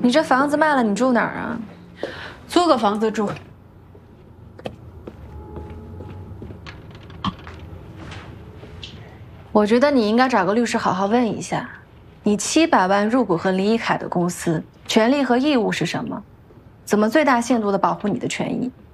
你这房子卖了，你住哪儿啊？ 租个房子住。 我觉得你应该找个律师好好问一下，你700万入股和李一凯的公司，权利和义务是什么？怎么最大限度地保护你的权益？